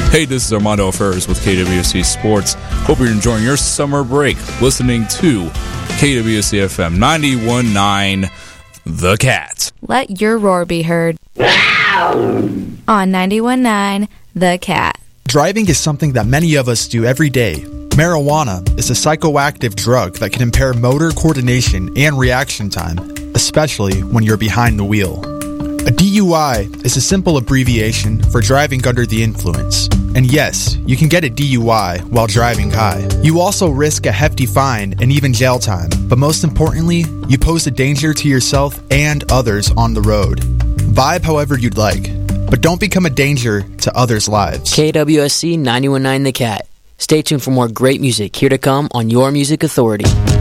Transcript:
Hey, this is Armando Ferris with KWC Sports. Hope you're enjoying your summer break listening to KWC FM 91.9 The Cat. Let your roar be heard on 91.9 The Cat. Driving is something that many of us do every day. Marijuana is a psychoactive drug that can impair motor coordination and reaction time, especially when you're behind the wheel. A DUI is a simple abbreviation for driving under the influence. And yes, you can get a DUI while driving high. You also risk a hefty fine and even jail time. But most importantly, you pose a danger to yourself and others on the road. Vibe however you'd like, but don't become a danger to others' lives. KWSC 91.9 The Cat. Stay tuned for more great music here to come on Your Music Authority.